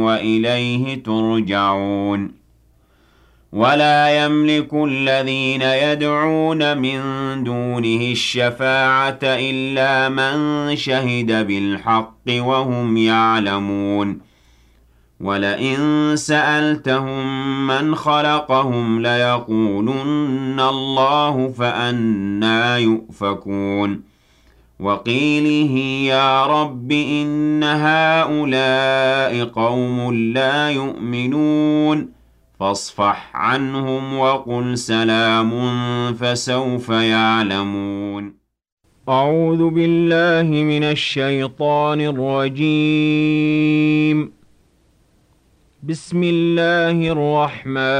وإليه ترجعون ولا يملك الذين يدعون من دونه الشفاعة إلا من شهد بالحق وهم يعلمون ولئن سألتهم من خلقهم ليقولن الله فأنى يؤفكون وقيله يا رب إن هؤلاء قوم لا يؤمنون فاصفح عنهم وقل سلام فسوف يعلمون أعوذ بالله من الشيطان الرجيم بسم الله الرحمن